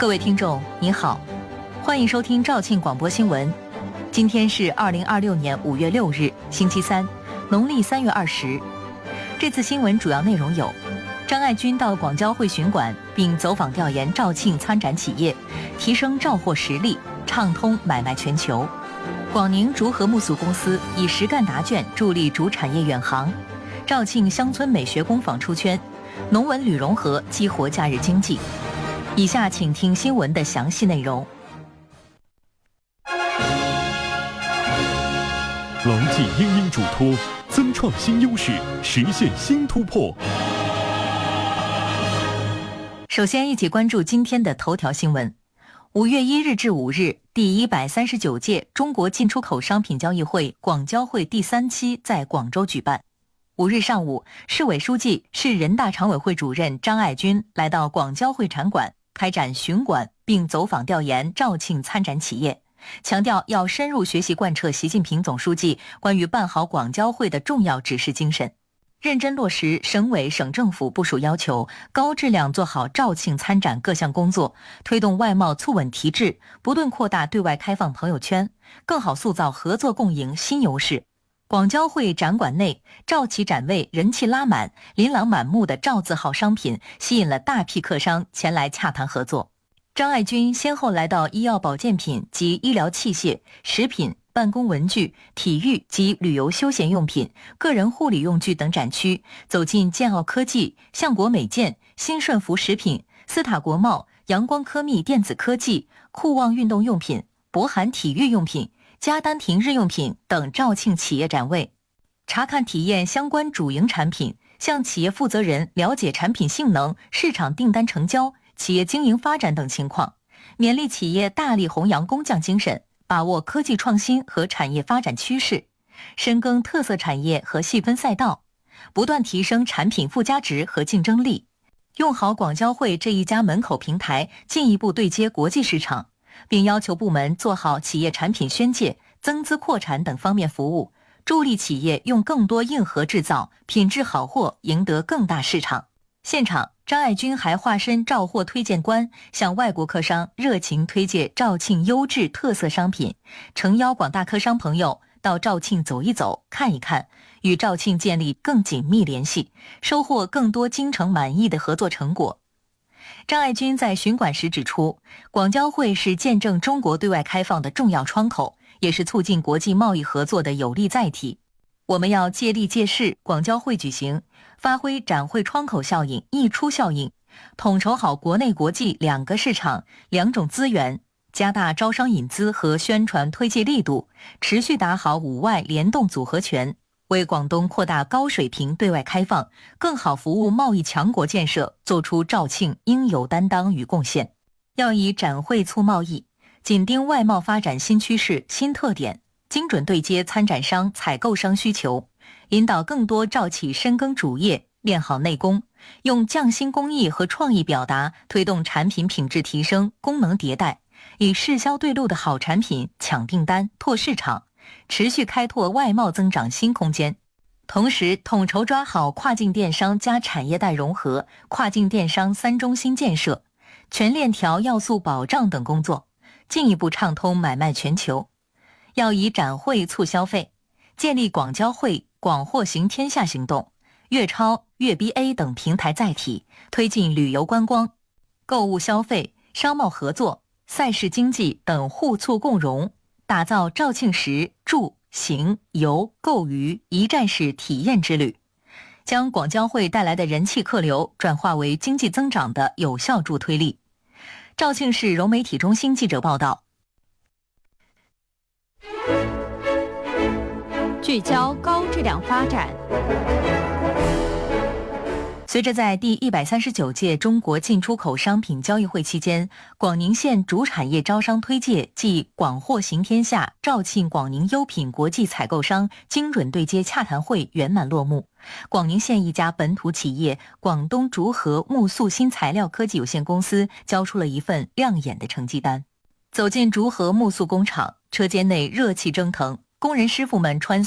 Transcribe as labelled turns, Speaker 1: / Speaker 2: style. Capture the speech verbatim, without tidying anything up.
Speaker 1: 各位听众您好，欢迎收听肇庆广播新闻。今天是二零二六年五月六日，星期三，农历三月二十。这次新闻主要内容有：张爱军到广交会巡馆，并走访调研肇庆参展企业，提升召货实力，畅通买卖全球；广宁竹河木塑公司以实干答卷助力竹产业远航；肇庆乡村美学工坊出圈，农文旅融合激活假日经济。以下请听新闻的详细内容。
Speaker 2: 牢记英英嘱托，增创新优势，实现新突破。
Speaker 1: 首先一起关注今天的头条新闻。五月一日至五日，第一百三十九届中国进出口商品交易会广交会第三期在广州举办。五日上午，市委书记、市人大常委会主任张爱军来到广交会展馆，开展巡馆并走访调研肇庆参展企业，强调要深入学习贯彻习近平总书记关于办好广交会的重要指示精神，认真落实省委省政府部署要求，高质量做好肇庆参展各项工作，推动外贸促稳提质，不断扩大对外开放朋友圈，更好塑造合作共赢新优势。广交会展馆内，肇企展位人气拉满，琳琅满目的肇字号商品吸引了大批客商前来洽谈合作。张爱军先后来到医药保健品及医疗器械、食品、办公文具、体育及旅游休闲用品、个人护理用具等展区，走进建奥科技、相国美健、新顺福食品、斯塔国贸、阳光科密电子科技、酷旺运动用品、博涵体育用品、嘉丹亭日用品等肇庆企业展位，查看体验相关主营产品，向企业负责人了解产品性能、市场订单成交、企业经营发展等情况，勉励企业大力弘扬工匠精神，把握科技创新和产业发展趋势，深耕特色产业和细分赛道，不断提升产品附加值和竞争力，用好广交会这一家门口平台，进一步对接国际市场，并要求部门做好企业产品宣介、增资扩产等方面服务，助力企业用更多硬核制造、品质好货赢得更大市场。现场，张爱军还化身召货推荐官，向外国客商热情推介肇庆优质特色商品，诚邀广大客商朋友到肇庆走一走、看一看，与肇庆建立更紧密联系，收获更多精诚满意的合作成果。张爱军在巡馆时指出，广交会是见证中国对外开放的重要窗口，也是促进国际贸易合作的有力载体。我们要借力借势广交会举行，发挥展会窗口效应、溢出效应，统筹好国内国际两个市场、两种资源，加大招商引资和宣传推介力度，持续打好伍外联动组合拳，为广东扩大高水平对外开放、更好服务贸易强国建设做出肇庆应有担当与贡献。要以展会促贸易，紧盯外贸发展新趋势、新特点，精准对接参展商、采购商需求，引导更多肇企深耕主业，练好内功，用匠心工艺和创意表达推动产品品质提升、功能迭代，以市销对路的好产品抢订单、拓市场，持续开拓外贸增长新空间。同时统筹抓好跨境电商加产业带融合、跨境电商三中心建设、全链条要素保障等工作，进一步畅通买卖全球。要以展会促消费，建立广交会广货行天下行动、粤超、粤 B A 等平台载体，推进旅游观光、购物消费、商贸合作、赛事经济等互促共融，打造肇庆食、住、行、游、购娱一站式体验之旅，将广交会带来的人气客流转化为经济增长的有效助推力。肇庆市融媒体中心记者报道。
Speaker 3: 聚焦高质量发展。
Speaker 1: 随着在第一百三十九届中国进出口商品交易会期间，广宁县主产业招商推介暨广货行天下肇庆广宁优品国际采购商精准对接洽谈会圆满落幕，广宁县一家本土企业广东竹河木塑新材料科技有限公司交出了一份亮眼的成绩单。走进竹河木塑工厂，车间内热气蒸腾，工人师傅们穿